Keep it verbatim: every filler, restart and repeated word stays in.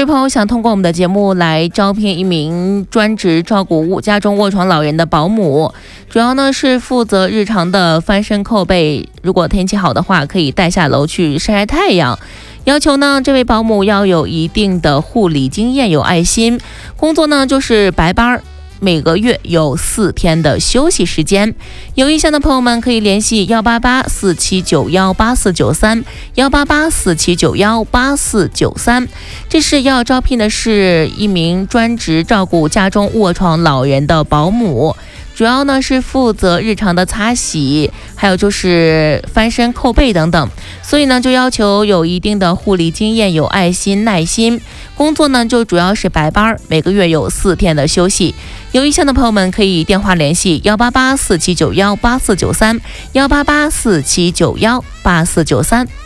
位朋友想通过我们的节目来招聘一名专职照顾家中卧床老人的保姆，主要呢是负责日常的翻身扣背，如果天气好的话可以带下楼去晒晒太阳。要求呢，这位保姆要有一定的护理经验，有爱心，工作呢就是白班，每个月有四天的休息时间。有意向的朋友们可以联系幺八八四七九幺八四九三幺八八四七九幺八四九三。这是要招聘的是一名专职照顾家中卧床老人的保姆，主要呢是负责日常的擦洗，还有就是翻身扣背等等，所以呢就要求有一定的护理经验，有爱心耐心。工作呢就主要是白班，每个月有四天的休息。有意向的朋友们可以电话联系幺八八四七九幺八四九三幺八八四七九幺八四九三。